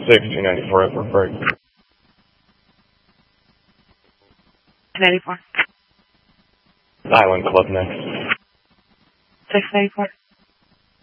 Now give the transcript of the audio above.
294 for break. 294. Island Club next. 694.